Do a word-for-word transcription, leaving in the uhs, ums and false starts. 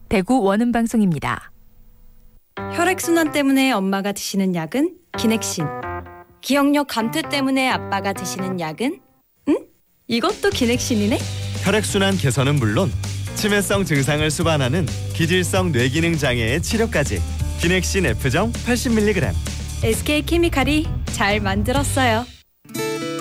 대구 원음방송입니다. 혈액순환 때문에 엄마가 드시는 약은 기넥신. 기억력 감퇴 때문에 아빠가 드시는 약은? 응? 이것도 기넥신이네? 혈액순환 개선은 물론 치매성 증상을 수반하는 기질성 뇌기능 장애의 치료까지 기넥신 F정 팔십 밀리그램. 에스케이케미칼이 잘 만들었어요.